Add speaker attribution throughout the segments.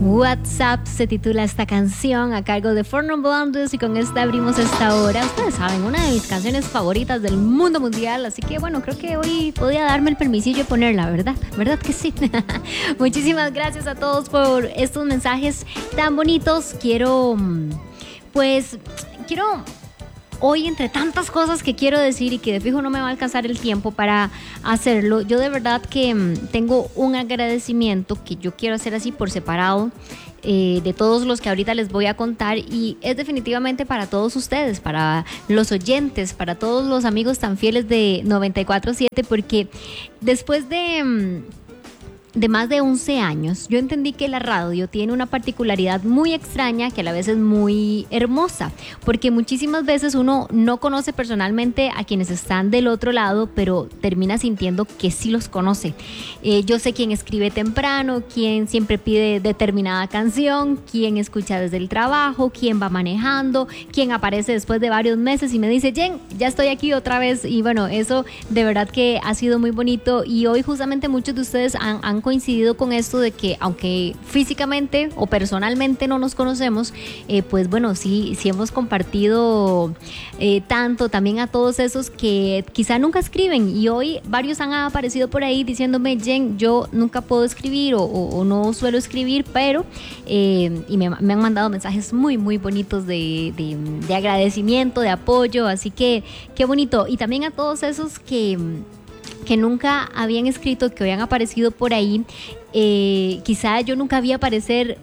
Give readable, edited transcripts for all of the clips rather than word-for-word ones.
Speaker 1: WhatsApp se titula esta canción a cargo de Four Non Blondes y con esta abrimos esta hora. Ustedes saben, una de mis canciones favoritas del mundo mundial, así que bueno, creo que hoy podía darme el permisillo de ponerla, ¿verdad? ¿Verdad que sí? Muchísimas gracias a todos por estos mensajes tan bonitos. Quiero hoy, entre tantas cosas que quiero decir y que de fijo no me va a alcanzar el tiempo para hacerlo, yo de verdad que tengo un agradecimiento que yo quiero hacer así por separado de todos los que ahorita les voy a contar, y es definitivamente para todos ustedes, para los oyentes, para todos los amigos tan fieles de 94.7, porque después de más de 11 años, yo entendí que la radio tiene una particularidad muy extraña que a la vez es muy hermosa, porque muchísimas veces uno no conoce personalmente a quienes están del otro lado, pero termina sintiendo que sí los conoce. Yo sé quién escribe temprano, quién siempre pide determinada canción, quién escucha desde el trabajo, quién va manejando, quién aparece después de varios meses y me dice, Jen, ya estoy aquí otra vez. Y bueno, eso de verdad que ha sido muy bonito, y hoy justamente muchos de ustedes han coincidido con esto de que aunque físicamente o personalmente no nos conocemos, pues bueno, sí hemos compartido tanto, también a todos esos que quizá nunca escriben, y hoy varios han aparecido por ahí diciéndome, Jen, yo nunca puedo escribir o no suelo escribir, pero y me han mandado mensajes muy muy bonitos de agradecimiento, de apoyo, así que qué bonito. Y también a todos esos que nunca habían escrito, que habían aparecido por ahí, quizá yo nunca vi aparecer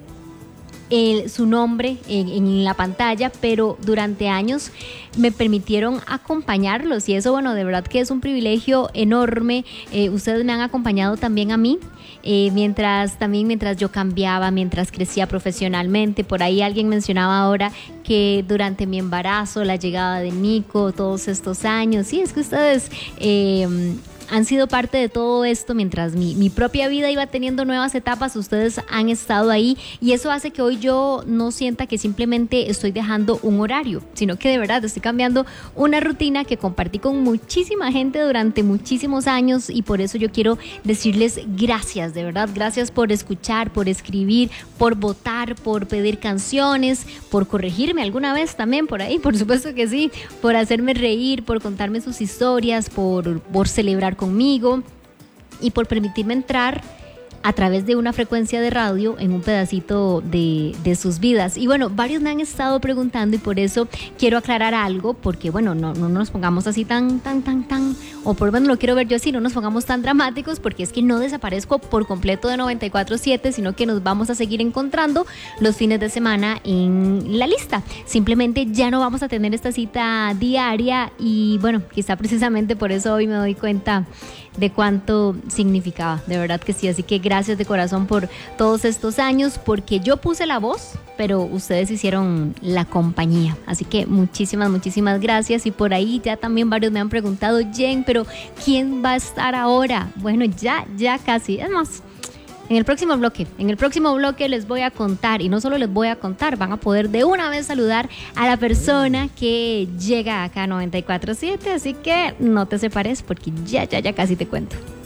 Speaker 1: su nombre en la pantalla, pero durante años me permitieron acompañarlos, y eso, bueno, de verdad que es un privilegio enorme. Ustedes me han acompañado también a mí, mientras yo cambiaba, mientras crecía profesionalmente. Por ahí alguien mencionaba ahora que durante mi embarazo, la llegada de Nico, todos estos años, sí, es que ustedes han sido parte de todo esto. Mientras mi propia vida iba teniendo nuevas etapas, ustedes han estado ahí, y eso hace que hoy yo no sienta que simplemente estoy dejando un horario, sino que de verdad estoy cambiando una rutina que compartí con muchísima gente durante muchísimos años, y por eso yo quiero decirles gracias, de verdad, gracias por escuchar, por escribir, por votar, por pedir canciones, por corregirme alguna vez también por ahí, por supuesto que sí, por hacerme reír, por contarme sus historias, por celebrar conmigo y por permitirme entrar a través de una frecuencia de radio en un pedacito de sus vidas. Y bueno, varios me han estado preguntando, y por eso quiero aclarar algo, porque bueno, no nos pongamos así tan, o por bueno, lo quiero ver yo así, no nos pongamos tan dramáticos, porque es que no desaparezco por completo de 94.7, sino que nos vamos a seguir encontrando los fines de semana en la lista. Simplemente ya no vamos a tener esta cita diaria, y bueno, quizá precisamente por eso hoy me doy cuenta de cuánto significaba, de verdad que sí. Así que gracias de corazón por todos estos años, porque yo puse la voz, pero ustedes hicieron la compañía. Así que muchísimas gracias. Y por ahí ya también varios me han preguntado, Jen, pero ¿quién va a estar ahora? Bueno, ya casi, es más, en el próximo bloque les voy a contar, y no solo les voy a contar, van a poder de una vez saludar a la persona que llega acá a 94.7, así que no te separes, porque ya casi te cuento.